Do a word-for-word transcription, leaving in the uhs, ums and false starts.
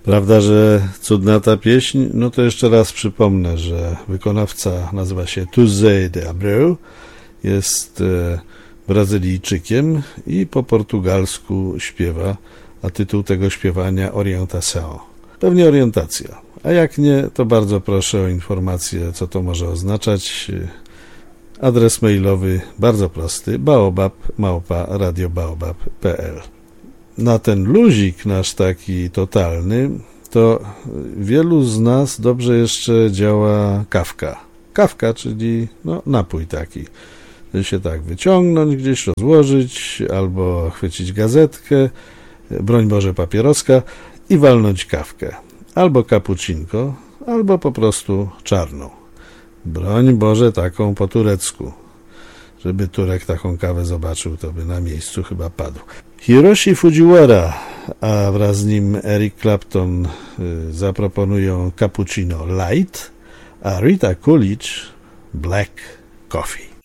Prawda, że cudna ta pieśń? No to jeszcze raz przypomnę, że wykonawca nazywa się Tuesday de Abreu, jest e, Brazylijczykiem i po portugalsku śpiewa, a tytuł tego śpiewania Orientação. Pewnie orientacja, a jak nie, to bardzo proszę o informację, co to może oznaczać. Adres mailowy bardzo prosty, baobab małpa radiobaobab kropka p l. Na ten luzik nasz taki totalny, to wielu z nas dobrze jeszcze działa kawka. Kawka, czyli no, napój taki. Się tak wyciągnąć, gdzieś rozłożyć, albo chwycić gazetkę, broń Boże papieroska i walnąć kawkę. Albo cappuccinko, albo po prostu czarną. Broń Boże taką po turecku. Żeby Turek taką kawę zobaczył, to by na miejscu chyba padł. Hiroshi Fujiwara, a wraz z nim Eric Clapton y, zaproponują cappuccino light, a Rita Coolidge black coffee.